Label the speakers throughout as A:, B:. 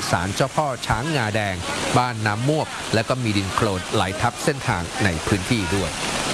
A: ศาลเจ้าพ่อช้างงาแดงบ้านน้ำมวกและก็มีดินโคลนไหลทับเส้นทางในพื้นที่ด้วย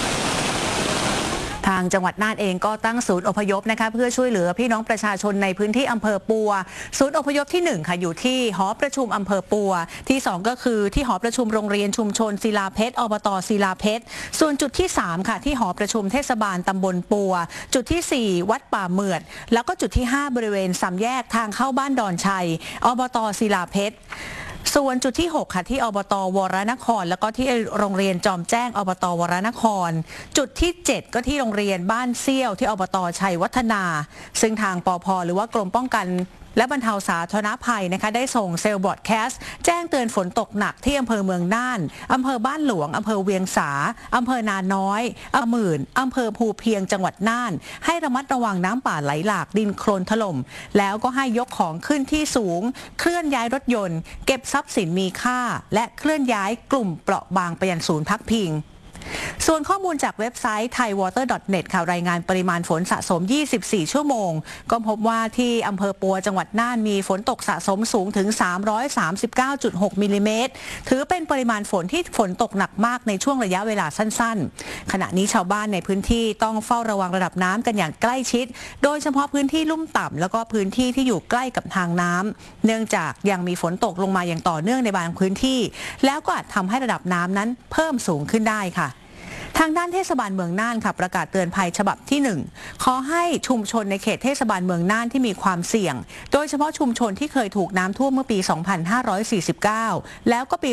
B: ทางจังหวัดน่านเองก็ตั้งศูนย์อพยพนะคะเพื่อช่วยเหลือพี่น้องประชาชนในพื้นที่อำเภอปัวศูนย์อพยพที่1ค่ะอยู่ที่หอประชุมอำเภอปัวที่2ก็คือที่หอประชุมโรงเรียนชุมชนศิลาเพชรอบตศิลาเพชรส่วนจุดที่3ค่ะที่หอประชุมเทศบาลตำบลปัวจุดที่4วัดป่าเหมือดแล้วก็จุดที่5บริเวณ3แยกทางเข้าบ้านดอนชัยอบตศิลาเพชรส่วนจุดที่6ค่ะที่อบตวรนครแล้วก็ที่โรงเรียนจอมแจ้งอบตวรนครจุดที่7ก็ที่โรงเรียนบ้านเซี่ยวที่อบตชัยวัฒนาซึ่งทางปภ.หรือว่ากรมป้องกันและบรรเทาสาธารณภัยนะคะได้ส่งเซลล์บรอดแคสต์แจ้งเตือนฝนตกหนักที่อำเภอเมืองน่านอำเภอบ้านหลวงอำเภอเวียงสาอำเภอนาน้อยอำเภอหมื่นอำเภอภูเพียงจังหวัดน่านให้ระมัดระวังน้ำป่าไหลหลากดินโคลนถล่มแล้วก็ให้ยกของขึ้นที่สูงเคลื่อนย้ายรถยนต์เก็บทรัพย์สินมีค่าและเคลื่อนย้ายกลุ่มเปราะบางไปยังศูนย์พักพิงส่วนข้อมูลจากเว็บไซต์ thaiwater.net ค่ะรายงานปริมาณฝนสะสม 24 ชั่วโมงก็พบว่าที่อำเภอปัวจังหวัดน่านมีฝนตกสะสมสูงถึง 339.6 มิลลิเมตรถือเป็นปริมาณฝนที่ฝนตกหนักมากในช่วงระยะเวลาสั้นๆขณะนี้ชาวบ้านในพื้นที่ต้องเฝ้าระวังระดับน้ำกันอย่างใกล้ชิดโดยเฉพาะพื้นที่ลุ่มต่ำแล้วก็พื้นที่ที่อยู่ใกล้กับทางน้ำเนื่องจากยังมีฝนตกลงมาอย่างต่อเนื่องในบางพื้นที่แล้วก็อาจทำให้ระดับน้ำนั้นเพิ่มสูงขึ้นได้ค่ะทางด้านเทศบาลเมืองน่านค่ะประกาศเตือนภัยฉบับที่1ขอให้ชุมชนในเขตเทศบาลเมืองน่านที่มีความเสี่ยงโดยเฉพาะชุมชนที่เคยถูกน้ำท่วมเมื่อปี 2549 แล้วก็ปี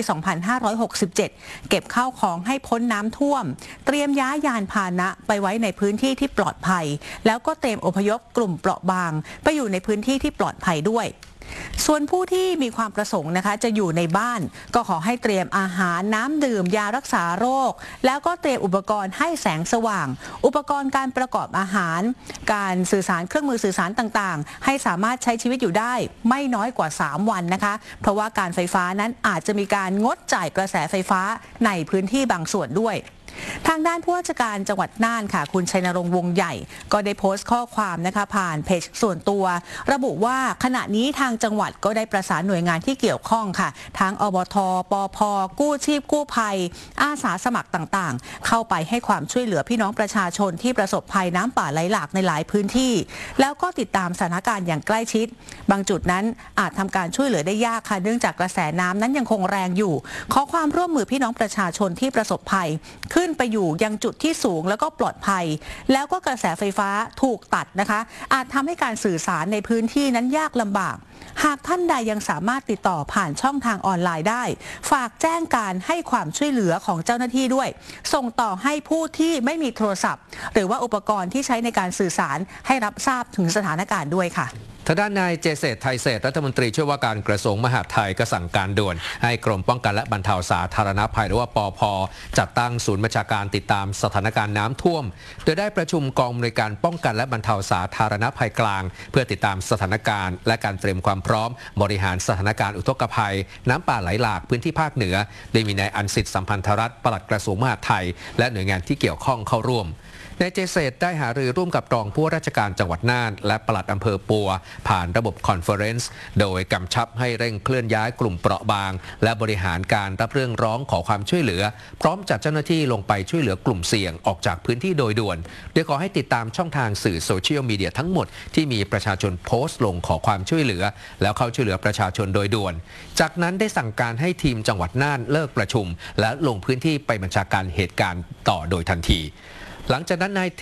B: 2567 เก็บข้าวของให้พ้นน้ำท่วมเตรียมย้ายยานพาหนะไปไว้ในพื้นที่ที่ปลอดภัยแล้วก็เตรียมอพยพกลุ่มเปราะบางไปอยู่ในพื้นที่ที่ปลอดภัยด้วยส่วนผู้ที่มีความประสงค์นะคะจะอยู่ในบ้านก็ขอให้เตรียมอาหารน้ำดื่มยารักษาโรคแล้วก็เตรียมอุปกรณ์ให้แสงสว่างอุปกรณ์การประกอบอาหารการสื่อสารเครื่องมือสื่อสารต่างๆให้สามารถใช้ชีวิตอยู่ได้ไม่น้อยกว่า3วันนะคะเพราะว่าการไฟฟ้านั้นอาจจะมีการงดจ่ายกระแสไฟฟ้าในพื้นที่บางส่วนด้วยทางด้านผู้ว่าราชการจังหวัดน่านค่ะคุณชัยนรงค์วงใหญ่ก็ได้โพสต์ข้อความนะคะผ่านเพจส่วนตัวระบุว่าขณะนี้ทางจังหวัดก็ได้ประสานหน่วยงานที่เกี่ยวข้องค่ะทั้งอบท.ปภ.กู้ชีพกู้ภัยอาสาสมัครต่างๆเข้าไปให้ความช่วยเหลือพี่น้องประชาชนที่ประสบภัยน้ำป่าไหลหลากในหลายพื้นที่แล้วก็ติดตามสถานการณ์อย่างใกล้ชิดบางจุดนั้นอาจทำการช่วยเหลือได้ยากค่ะเนื่องจากกระแสน้ำนั้นยังคงแรงอยู่ขอความร่วมมือพี่น้องประชาชนที่ประสบภัยขึ้นไปอยู่ยังจุดที่สูงแล้วก็ปลอดภัยแล้วก็กระแสไฟฟ้าถูกตัดนะคะอาจทำให้การสื่อสารในพื้นที่นั้นยากลำบากหากท่านใดยังสามารถติดต่อผ่านช่องทางออนไลน์ได้ฝากแจ้งการให้ความช่วยเหลือของเจ้าหน้าที่ด้วยส่งต่อให้ผู้ที่ไม่มีโทรศัพท์หรือว่าอุปกรณ์ที่ใช้ในการสื่อสารให้รับทราบถึงสถานการณ์ด้วยค่ะ
A: ทางด้านนายเจษฎไทยเศรษฐ์รัฐมนตรีช่วยว่าการกระทรวงมหาดไทยก็สั่งการด่วนให้กรมป้องกันและบรรเทาสาธารณภัยหรือว่าปภ.จัดตั้งศูนย์บัญชาการติดตามสถานการณ์น้ำท่วมโดยได้ประชุมกองอำนวยการป้องกันและบรรเทาสาธารณภัยกลางเพื่อติดตามสถานการณ์และการเตรียมความพร้อมบริหารสถานการณ์อุทกภัยน้ำป่าไหลหลากพื้นที่ภาคเหนือโดยมีนายอันสิทธิ์สัมพันธรัตน์ปลัดกระทรวงมหาดไทยและหน่วยงานที่เกี่ยวข้องเข้าร่วมนายเจษฎได้หารือร่วมกับรองผู้ว่าราชการจังหวัดน่านและปลัดอำเภอปัวผ่านระบบคอนเฟอเรนซ์โดยกำชับให้เร่งเคลื่อนย้ายกลุ่มเปราะบางและบริหารการรับเรื่องร้องขอความช่วยเหลือพร้อมจัดเจ้าหน้าที่ลงไปช่วยเหลือกลุ่มเสี่ยงออกจากพื้นที่โดยด่วนโดยขอให้ติดตามช่องทางสื่อโซเชียลมีเดียทั้งหมดที่มีประชาชนโพสต์ลงขอความช่วยเหลือแล้วเข้าช่วยเหลือประชาชนโดยด่วนจากนั้นได้สั่งการให้ทีมจังหวัดน่านเลิกประชุมและลงพื้นที่ไปบัญชาการเหตุการณ์ต่อโดยทันทีหลังจากนั้นนาย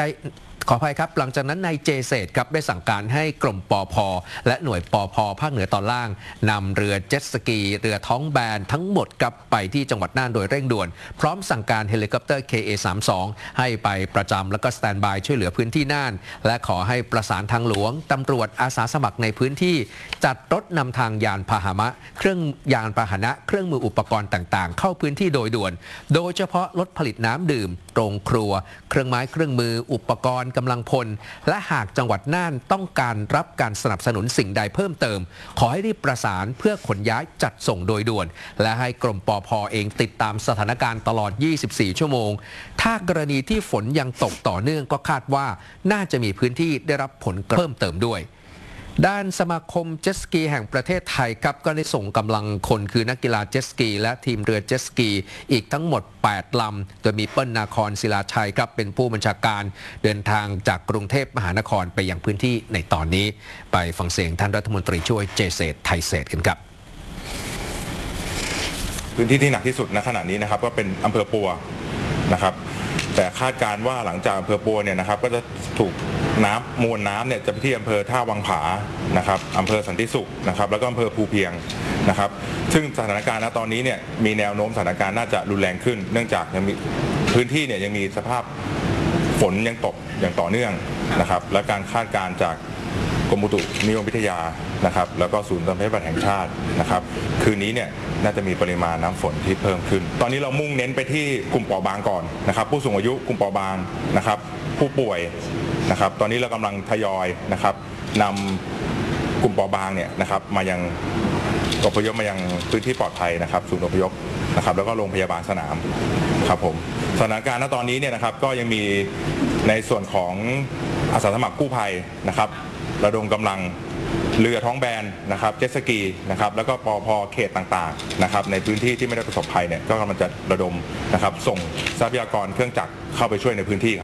A: เจเศษครับได้สั่งการให้กรมปภ.และหน่วยปภ.ภาคเหนือตอนล่างนำเรือเจ็ตสกีเรือท้องแบนทั้งหมดกลับไปที่จังหวัดน่านโดยเร่งด่วนพร้อมสั่งการเฮลิคอปเตอร์ KA-32 ให้ไปประจำและก็สแตนด์บายช่วยเหลือพื้นที่น่านและขอให้ประสานทางหลวงตำรวจอาสาสมัครในพื้นที่จัดรถนำทางยานพาหนะเครื่องมืออุปกรณ์ต่างๆเข้าพื้นที่โดยด่วนโดยเฉพาะรถผลิตน้ำดื่มโรงครัวเครื่องไม้เครื่องมืออุปกรณ์กำลังพลและหากจังหวัดน่านต้องการรับการสนับสนุนสิ่งใดเพิ่มเติมขอให้รีบประสานเพื่อขนย้ายจัดส่งโดยด่วนและให้กรมปภ.เองติดตามสถานการณ์ตลอด24ชั่วโมงถ้ากรณีที่ฝนยังตกต่อเนื่องก็คาดว่าน่าจะมีพื้นที่ได้รับผลเพิ่มเติมด้วยด้านสมาคมเจ็ตสกีแห่งประเทศไทยครับก็ได้ส่งกำลังคนคือนักกีฬาเจ็ตสกีและทีมเรือเจ็ตสกีอีกทั้งหมด8ลำโดยมีเปิ้ลนาครศิลาชัยครับเป็นผู้บัญชาการเดินทางจากกรุงเทพมหานครไปยังพื้นที่ในตอนนี้ไปฟังเสียงท่านรัฐมนตรีช่วยเจเศษไทยเศษกันครับ
C: พื้นที่ที่หนักที่สุดณขณะนี้นะครับก็เป็นอำเภอปัวนะครับแต่คาดการณ์ว่าหลังจากอำเภอปัวเนี่ยนะครับก็จะถูกมวลน้ำเนี่ยจะไปที่อำเภอท่าวังผานะครับอำเภอสันติสุขนะครับแล้วก็อำเภอภูเพียงนะครับซึ่งสถานการณ์ณตอนนี้เนี่ยมีแนวโน้มสถานการณ์น่าจะรุนแรงขึ้นเนื่องจากยังมีพื้นที่เนี่ยยังมีสภาพฝนยังตกอย่างต่อเนื่องนะครับและการคาดการณ์จากกรมอุตุนิยมวิทยานะครับแล้วก็ศูนย์ภัยพิบัติแห่งชาตินะครับคืนนี้เนี่ยน่าจะมีปริมาณน้ำฝนที่เพิ่มขึ้นตอนนี้เรามุ่งเน้นไปที่กลุ่มเปราะบางก่อนนะครับผู้สูงอายุกลุ่มเปราะบางนะครับผู้ป่วยนะครับตอนนี้เรากำลังทยอยนะครับนำกลุ่มเปราะบางเนี่ยนะครับมายังอพยพมายังพื้นที่ปลอดภัยนะครับศูนย์อพยพนะครับแล้วก็โรงพยาบาลสนามครับผมสถานการณ์ณตอนนี้เนี่ยนะครับก็ยังมีในส่วนของอาสาสมัครกู้ภัยนะครับระดมกำลังเรือท้องแบนนะครับเจ็ตสกีนะครับแล้วก็ปพ.เขตต่างๆนะครับในพื้นที่ที่ไม่ได้ประสบภัยเนี่ยก็กำลังจะระดมนะครับส่งทรัพยากรเครื่องจักรเข้าไปช่วยในพื้นที่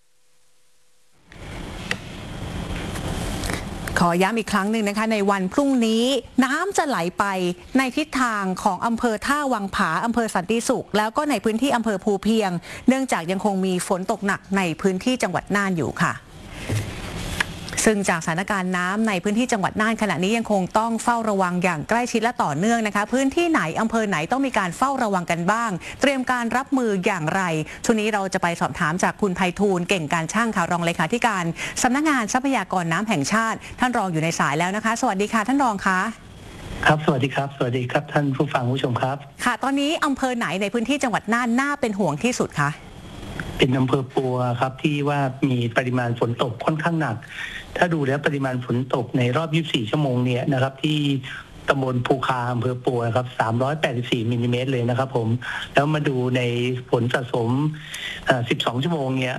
B: ขอย้ำอีกครั้งหนึ่งนะคะในวันพรุ่งนี้น้ำจะไหลไปในทิศทางของอำเภอท่าวังผาอำเภอสันติสุขแล้วก็ในพื้นที่อำเภอภูเพียงเนื่องจากยังคงมีฝนตกหนักในพื้นที่จังหวัดน่านอยู่ค่ะซึ่งจากสถานการณ์น้ำในพื้นที่จังหวัดน่านขณะนี้ยังคงต้องเฝ้าระวังอย่างใกล้ชิดและต่อเนื่องนะคะพื้นที่ไหนอำเภอไหนต้องมีการเฝ้าระวังกันบ้างเตรียมการรับมืออย่างไรช่วงนี้เราจะไปสอบถามจากคุณไพฑูรย์เก่งการช่างค่ะรองเลขาธิการสำนักงานทรัพยากรน้ำแห่งชาติท่านรองอยู่ในสายแล้วนะคะสวัสดีค่ะท่านรองคะ
D: ครับสวัสดีครับสวัสดีครับท่านผู้ฟังผู้ชมครับ
B: ค่ะตอนนี้อำเภอไหนในพื้นที่จังหวัดน่านน่าเป็นห่วงที่สุดคะ
D: เป็นอำเภอปัวครับที่ว่ามีปริมาณฝนตกค่อนข้างหนักถ้าดูแล้วปริมาณฝนตกในรอบ24ชั่วโมงเนี่ยนะครับที่ตำบลภูคาอำเภอปัวครับ384มิลลิเมตรเลยนะครับผมแล้วมาดูในฝนสะสม12ชั่วโมงเนี่ย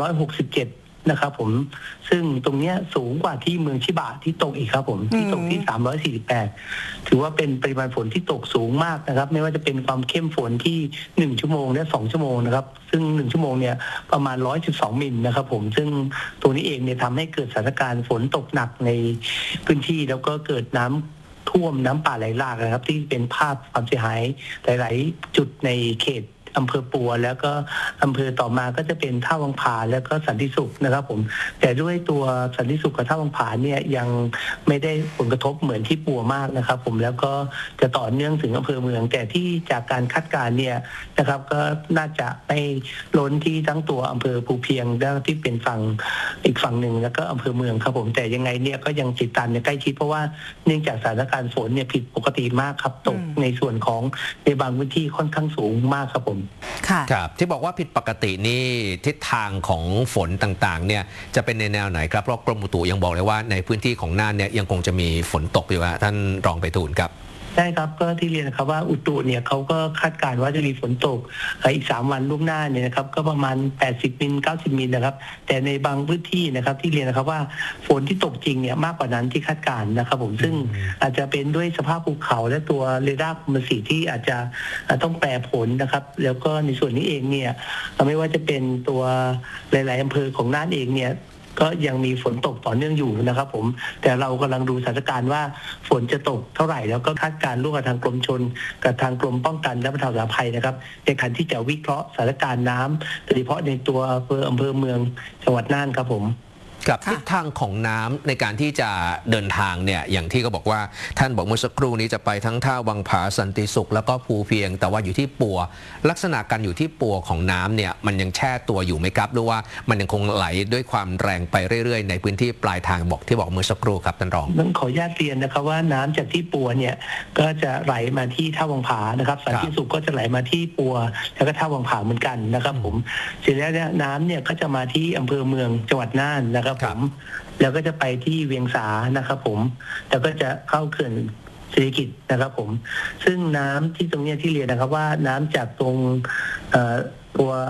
D: 367นะครับผมซึ่งตรงนี้สูงกว่าที่เมืองชิบะที่ตกอีกครับผมที่ตกที่348ถือว่าเป็นปริมาณฝนที่ตกสูงมากนะครับไม่ว่าจะเป็นความเข้มฝนที่1ชั่วโมงและ2ชั่วโมงนะครับซึ่ง1ชั่วโมงเนี่ยประมาณ112มิลนะครับผมซึ่งตัวนี้เองเนี่ยทำให้เกิดสถานการณ์ฝนตกหนักในพื้นที่แล้วก็เกิดน้ำท่วมน้ำป่าไหลหลากนะครับที่เป็นภาพความเสียหายหลายๆจุดในเขตอำเภอปัวแล้วก็อำเภอต่อมาก็จะเป็นท่าวังผาแล้วก็สันติสุขนะครับผมแต่ด้วยตัวสันติสุขกับท่าวังผาเนี่ยยังไม่ได้ผลกระทบเหมือนที่ปัวมากนะครับผมแล้วก็จะต่อเนื่องถึงอำเภอเมืองแต่ที่จากการคาดการณ์เนี่ยนะครับก็น่าจะไม่ล้นที่ทั้งตัวอำเภอภูเพียงแล้วที่เป็นฝั่งอีกฝั่งหนึ่งแล้วก็อำเภอเมืองครับผมแต่ยังไงเนี่ยก็ยังติดตามในใกล้ชิดเพราะว่าเนื่องจากสถานการณ์ฝนเนี่ยผิดปกติมากครับตกในส่วนของในบางพื้นที่ค่อนข้างสูงมากครับผม
A: ครับที่บอกว่าผิดปกตินี่ทิศทางของฝนต่างๆเนี่ยจะเป็นในแนวไหนครับเพราะกรมอุตุยังบอกเลยว่าในพื้นที่ของน่านเนี่ยยังคงจะมีฝนตกอยู่ท่านรองไพฑูรย์ครับ
D: ใช่ครับก็ที่เรียนนะครับว่าอุตุเนี่ยเขาก็คาดการณ์ว่าจะมีฝนตกอีก3วันล่วงหน้าเนี่ยนะครับก็ประมาณ80มิล90มิลนะครับแต่ในบางพื้นที่นะครับที่เรียนนะครับว่าฝนที่ตกจริงเนี่ยมากกว่านั้นที่คาดการณ์นะครับผมซึ่งอาจจะเป็นด้วยสภาพภูเขาและตัวเรดาร์คอมสีที่อาจจะต้องแปรผลนะครับแล้วก็ในส่วนนี้เองเนี่ยไม่ว่าจะเป็นตัวหลายๆอำเภอของน่านเองเนี่ยก็ยังมีฝนตกต่อเนื่องอยู่นะครับผมแต่เรากำลังดูสถานการณ์ว่าฝนจะตกเท่าไหร่แล้วก็คาดการณ์ร่วมกับทางกรมชลกับทางกรมป้องกันและบรรเทาสาธารณภัยนะครับในการที่จะวิเคราะห์สถานการณ์น้ำโดยเฉพาะในตัวอำเภอเมืองจังหวัดน่านครับผม
A: กับทิศทางของน้ำในการที่จะเดินทางเนี่ยอย่างที่ก็บอกว่าท่านบอกเมื่อสักครู่นี้จะไปทั้งท่าวังผาสันติสุขแล้วก็ภูเพียงแต่ว่าอยู่ที่ปัวลักษณะการอยู่ที่ปัวของน้ำเนี่ยมันยังแช่ตัวอยู่ไหมครับหรือว่ามันยังคงไหลด้วยความแรงไปเรื่อยๆในพื้นที่ปลายทางบอกที่บอกเมื่อสักครู่ครับท่านรอง
D: ขออนุญาตเรียนนะครับว่าน้ำจากที่ปัวเนี่ยก็จะไหลมาที่ท่าวังผานะครับสันติสุขก็จะไหลมาที่ปัวแล้วก็ท่าวังผาเหมือนกันนะครับผมเสร็จแล้วน้ำเนี่ยก็จะมาที่อำเภอเมืองจังหวัดน่านนะครับผมแล้วก็จะไปที่เวียงสานะครับผมแล้วก็จะเข้าเขื่อนเศรษฐกิจนะครับผมซึ่งน้ำที่ตรงนี้ที่เรียนนะครับว่าน้ำจากตรงตัว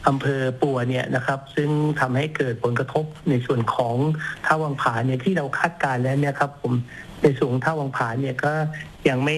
D: อำเภอปัวเนี่ยนะครับซึ่งทำให้เกิดผลกระทบในส่วนของท่าวังผาเนี่ยที่เราคาดการณ์แล้วเนี่ยครับผมในส่วนของท่าวังผาเนี่ยก็ยังไม่